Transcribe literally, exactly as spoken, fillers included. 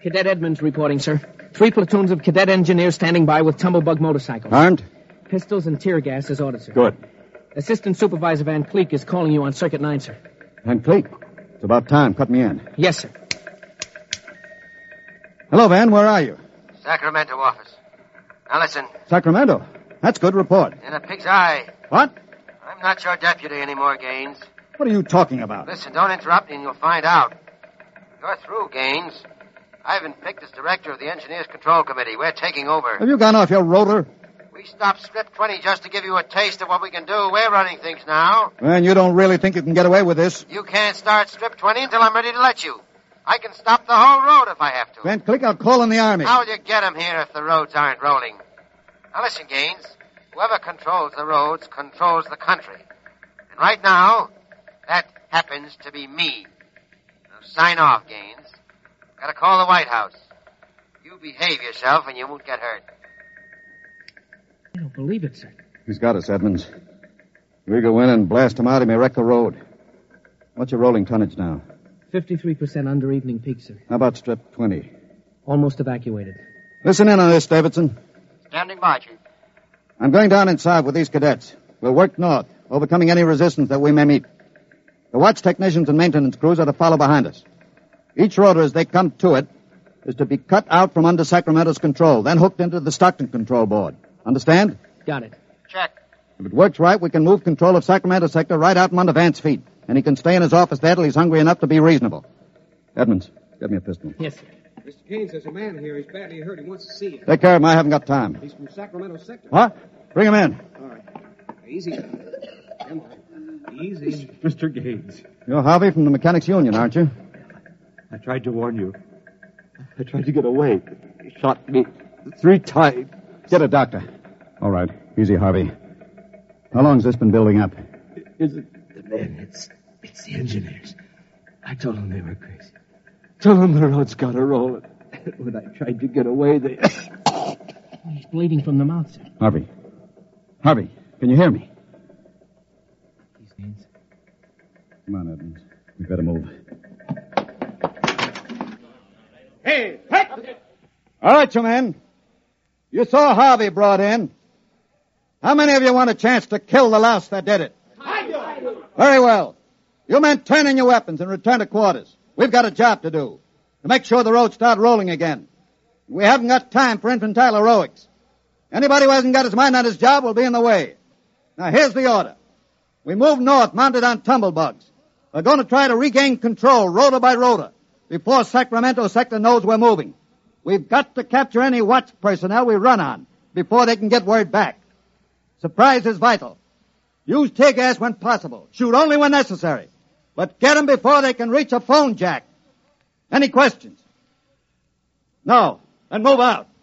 Cadet Edmonds reporting, sir. Three platoons of cadet engineers standing by with tumblebug motorcycles. Armed? Pistols and tear gas as ordered, sir. Good. Assistant Supervisor Van Cleek is calling you on Circuit nine, sir. Van Cleek? It's about time. Cut me in. Yes, sir. Hello, Van. Where are you? Sacramento office. Now listen. Sacramento. That's good. Report. In a pig's eye. What? I'm not your deputy anymore, Gaines. What are you talking about? Listen, don't interrupt me and you'll find out. You're through, Gaines. I've been picked as director of the Engineers Control Committee. We're taking over. Have you gone off your rotor? We stopped Strip twenty just to give you a taste of what we can do. We're running things now. And you don't really think you can get away with this? You can't start Strip twenty until I'm ready to let you. I can stop the whole road if I have to. Van Cleek, I'll call in the Army. How will you get 'em here if the roads aren't rolling? Now listen, Gaines. Whoever controls the roads controls the country. And right now, that happens to be me. Now sign off, Gaines. Gotta call the White House. You behave yourself and you won't get hurt. I don't believe it, sir. He's got us, Edmonds. We go in and blast him out, he may wreck the road. What's your rolling tonnage now? fifty-three percent under evening peak, sir. How about Strip twenty? Almost evacuated. Listen in on this, Davidson. Standing by, Chief. I'm going down inside with these cadets. We'll work north, overcoming any resistance that we may meet. The watch technicians and maintenance crews are to follow behind us. Each rotor, as they come to it, is to be cut out from under Sacramento's control, then hooked into the Stockton control board. Understand? Got it. Check. If it works right, we can move control of Sacramento sector right out from under Vance's feet. And he can stay in his office there till he's hungry enough to be reasonable. Edmonds, get me a pistol. Yes, sir. Mister Gaines, there's a man here. He's badly hurt. He wants to see you. Take care of him. I haven't got time. He's from Sacramento sector. What? Bring him in. All right. Easy. Come on. Easy. Mister Gaines, You're Harvey from the Mechanics Union, aren't you? I tried to warn you. I tried to get away. He shot me three times. Get a doctor. All right. Easy, Harvey. How long's this been building up? Is it the men? It's, it's the engineers. I told them they were crazy. Told them the road's got to roll. When I tried to get away, they... He's bleeding from the mouth, sir. Harvey. Harvey, can you hear me? Please, Gaines. Come on, Edmonds. We better move. Hey, hey! All right, you men. You saw Harvey brought in. How many of you want a chance to kill the louse that did it? I do. Very well. You men turn in your weapons and return to quarters. We've got a job to do. To make sure the roads start rolling again. We haven't got time for infantile heroics. Anybody who hasn't got his mind on his job will be in the way. Now, here's the order. We move north, mounted on tumblebugs. We're going to try to regain control, rotor by rotor, before Sacramento sector knows we're moving. We've got to capture any watch personnel we run on before they can get word back. Surprise is vital. Use tear gas when possible. Shoot only when necessary. But get them before they can reach a phone jack. Any questions? No. Then move out.